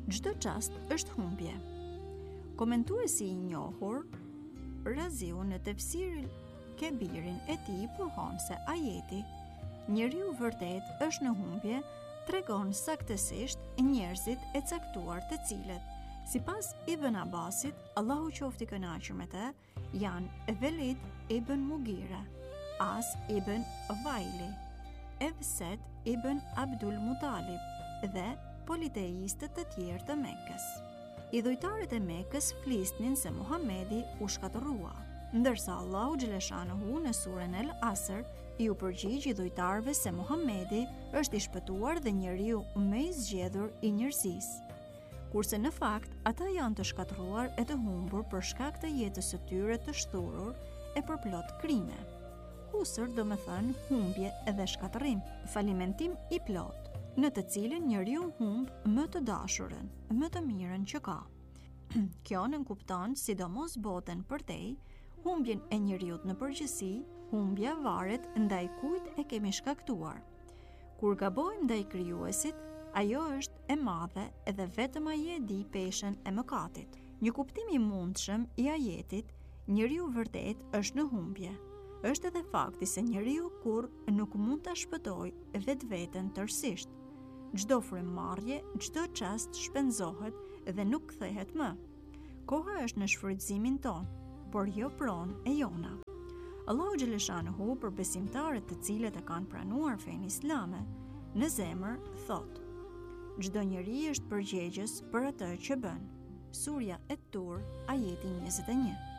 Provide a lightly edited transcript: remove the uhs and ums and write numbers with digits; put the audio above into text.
Çdo çast është humbje. Komentuesi I njohur Raziu në tefsiril Kebirin e tij pohon se ajeti njeriu vërtet është në humbje tregon saktësisht njerëzit e caktuar të cilët, sipas Ibn Abbasit, Allahu qoftë I kënaqur me të, janë Velid ibn Mughira, As ibn Waili, Evset ibn Abdul Muttalib dhe politeistët të tjerë të Mekës. Idhujtarët e Mekës flisnin se Muhamedi u shkatërrua, ndërsa Allahu xhaleshanuhu në surën El Asr I u përgjigj idhujtarëve se Muhamedi është I shpëtuar dhe njeriu më I zgjedhur I njerëzisë. Kurse në fakt ata janë të shkatëruar e të humbur për shkak të jetës së tyre të shturur e përplot krime. Husër do me thënë humbje edhe shkatërim, falimentim I plot, në të cilin njeriu humb më të dashurën, më të mirën që ka. Kjo nënkupton sidomos botën përtej, humbjen e njeriut në përgjithësi, humbja varet ndaj kujt e kemi shkaktuar. Kur gabojmë ndaj krijuesit, ajo është e madhe edhe vetëm ai e di peshën e mëkatit. Një kuptim I mundshëm I ajetit, njeriu vërtet është në humbje. Është edhe fakti se njeriu kur nuk mund ta shpëtojë vetveten tërësisht. Çdo frymëmarrje, çdo çast shpenzohet dhe nuk kthehet më. Koha është në shfrytëzimin ton, por jo pronë e jona. Allahu xhaleshanuhu për besimtarët të cilët e kanë pranuar fenë islame, në zemër thot: Çdo njeri është përgjegjës për atë që bën. Surja Et-Tur, ajeti 21.